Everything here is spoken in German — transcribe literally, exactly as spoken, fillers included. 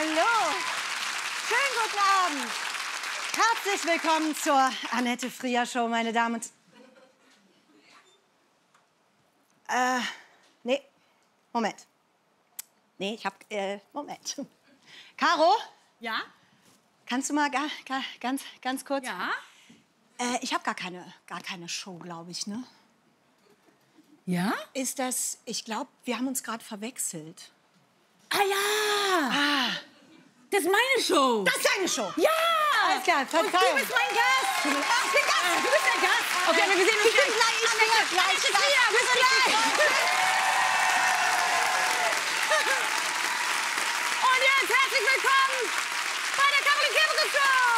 Hallo. Schönen guten Abend. Herzlich willkommen zur Annette Frier Show, meine Damen und... Äh, nee, Moment. Nee, ich hab, äh, Moment. Caro? Ja? Kannst du mal ga, ga, ganz, ganz kurz? Ja? Äh, ich habe gar keine, gar keine Show, glaube ich, ne? Ja? Ist das, ich glaube, wir haben uns gerade verwechselt. Ah ja! Ah, Das ist meine Show! das ist deine Show! Ja! Alles klar, Und Verzeihung. du bist mein Gast! Du bist, ach, ich bin Gast! Du bist der Gast! Okay, aber wir sehen uns Ich bin gleich! gleich, ich bin Annette, gleich Annette Gast. Frier, bis gleich! Und jetzt herzlich willkommen bei der Caroline Kebekus Show!